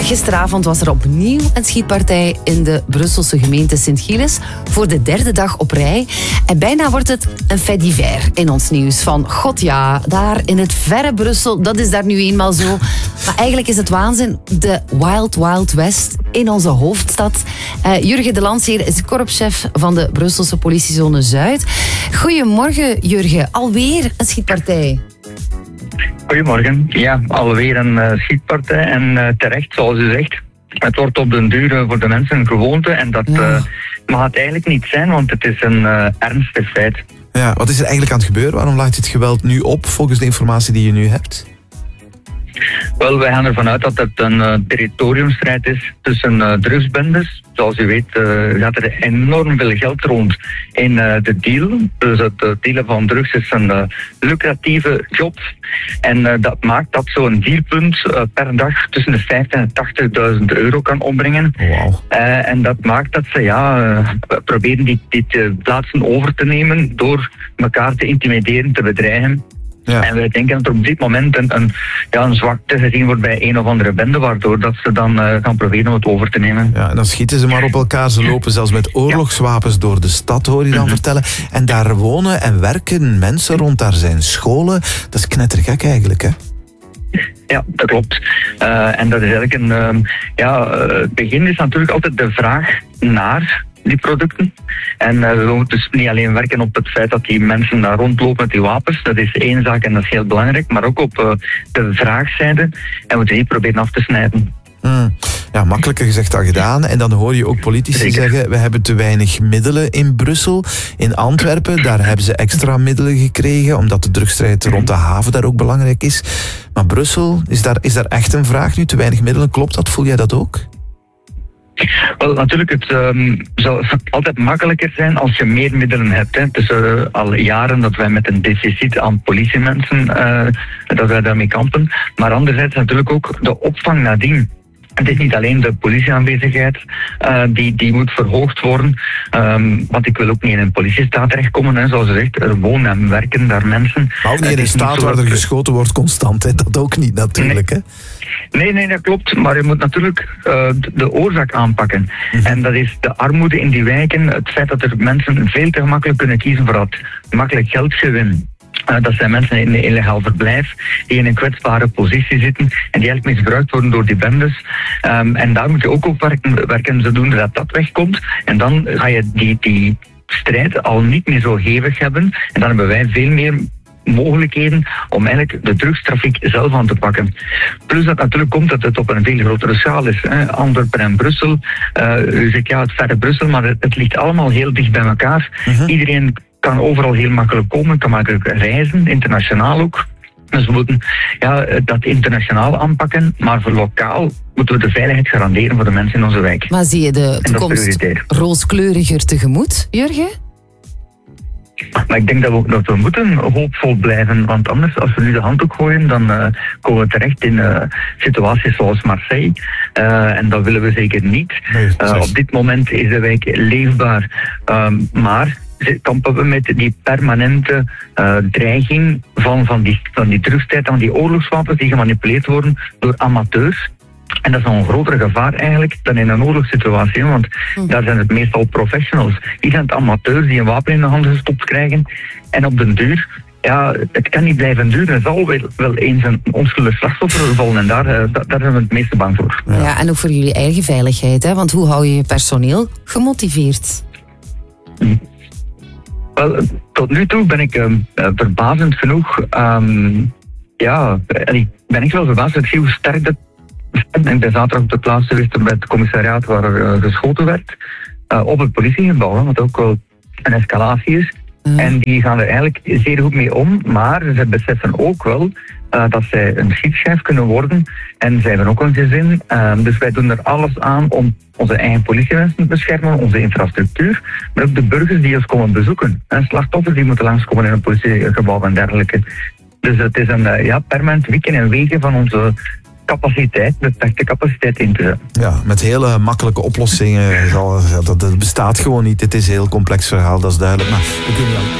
gisteravond was er opnieuw een schietpartij in de Brusselse gemeente Sint-Gilles voor de derde dag op rij. En bijna wordt het een fait divers in ons nieuws. Van, god ja, daar in het verre Brussel, dat is daar nu eenmaal zo. Maar eigenlijk is het waanzin, de Wild Wild West in onze hoofdstad. Jurgen de Landseer is korpschef van de Brusselse politiezone Zuid. Goedemorgen, Jurgen. Alweer een schietpartij. Goedemorgen. Ja, alweer een schietpartij en terecht, zoals u zegt. Het wordt op den duur voor de mensen een gewoonte en dat mag het eigenlijk niet zijn, want het is een ernstig feit. Ja, wat is er eigenlijk aan het gebeuren? Waarom laat dit geweld nu op, volgens de informatie die je nu hebt? Wel, wij gaan ervan uit dat het een territoriumstrijd is tussen drugsbendes. Zoals u weet gaat er enorm veel geld rond in de deal. Dus het dealen van drugs is een lucratieve job. En dat maakt dat zo'n dealpunt per dag tussen de 50.000 en 80.000 euro kan opbrengen. Wow. En dat maakt dat ze proberen dit plaatsen over te nemen door elkaar te intimideren, te bedreigen. Ja. En wij denken dat er op dit moment een zwakte gezien wordt bij een of andere bende, waardoor dat ze dan gaan proberen om het over te nemen. Ja, en dan schieten ze maar op elkaar. Ze lopen zelfs met oorlogswapens door de stad, hoor je dan vertellen. En daar wonen en werken mensen rond, daar zijn scholen. Dat is knettergek eigenlijk, hè? Ja, dat klopt. En dat is eigenlijk het begin is natuurlijk altijd de vraag naar die producten. En we moeten dus niet alleen werken op het feit dat die mensen daar rondlopen met die wapens. Dat is één zaak en dat is heel belangrijk. Maar ook op de vraagzijde. En we moeten die proberen af te snijden. Ja, makkelijker gezegd dan gedaan. En dan hoor je ook politici zeggen, we hebben te weinig middelen in Brussel. In Antwerpen, daar hebben ze extra middelen gekregen, omdat de drugsstrijd rond de haven daar ook belangrijk is. Maar Brussel, is daar echt een vraag nu? Te weinig middelen, klopt dat? Voel jij dat ook? Wel, natuurlijk, het zal altijd makkelijker zijn als je meer middelen hebt. Hè. Het is al jaren dat wij met een deficit aan politiemensen, dat wij daarmee kampen. Maar anderzijds natuurlijk ook de opvang nadien. Het is niet alleen de politieaanwezigheid die moet verhoogd worden. Want ik wil ook niet in een politiestaat terechtkomen. Hè. Zoals je zegt, er wonen en werken daar mensen. Maar ook niet in een staat waar er geschoten wordt constant. Hè. Dat ook niet natuurlijk. Hè? Nee, dat klopt. Maar je moet natuurlijk de oorzaak aanpakken. En dat is de armoede in die wijken. Het feit dat er mensen veel te gemakkelijk kunnen kiezen voor het makkelijk geldgewin. Dat zijn mensen in illegaal verblijf die in een kwetsbare positie zitten en die eigenlijk misbruikt worden door die bendes. En daar moet je ook op werken zodoende dat wegkomt. En dan ga je die strijd al niet meer zo hevig hebben. En dan hebben wij veel meer mogelijkheden om eigenlijk de drugstrafiek zelf aan te pakken. Plus dat natuurlijk komt dat het op een veel grotere schaal is. Antwerpen en Brussel. U zegt het verre Brussel, maar het ligt allemaal heel dicht bij elkaar. Iedereen kan overal heel makkelijk komen, kan makkelijk reizen, internationaal ook. Dus we moeten dat internationaal aanpakken, maar voor lokaal moeten we de veiligheid garanderen voor de mensen in onze wijk. Maar zie je de toekomst rooskleuriger tegemoet, Jurgen? Maar ik denk dat we moeten hoopvol blijven, want anders, als we nu de handdoek gooien, dan komen we terecht in situaties zoals Marseille. En dat willen we zeker niet. Op dit moment is de wijk leefbaar, maar kampen we met die permanente dreiging van die drugstijd, van die oorlogswapens die gemanipuleerd worden door amateurs. En dat is nog een groter gevaar eigenlijk dan in een oorlogssituatie, want daar zijn het meestal professionals. Hier zijn het amateurs die een wapen in de handen gestopt krijgen. En op den duur, het kan niet blijven duren. Er zal wel eens een onschuldig slachtoffer vallen en daar zijn we het meeste bang voor. Ja, en ook voor jullie eigen veiligheid, hè? Want hoe hou je je personeel gemotiveerd? Wel, tot nu toe ben ik verbazend genoeg. Ik ben echt wel verbaasd. Ik zie hoe sterk dat. Ik ben zaterdag op de plaats geweest bij het commissariaat waar er geschoten werd. Op het politiegebouw, wat ook wel een escalatie is. En die gaan er eigenlijk zeer goed mee om. Maar ze beseffen ook wel dat zij een schietschijf kunnen worden. En zij hebben ook een gezin. Dus wij doen er alles aan om onze eigen politiemensen te beschermen, onze infrastructuur. Maar ook de burgers die ons komen bezoeken. En slachtoffers die moeten langskomen in een politiegebouw en dergelijke. Dus het is een permanent wikken en wegen van onze capaciteit, beperkte capaciteit in te zetten. Ja, met hele makkelijke oplossingen. Dat bestaat gewoon niet. Het is een heel complex verhaal, dat is duidelijk. Maar we kunnen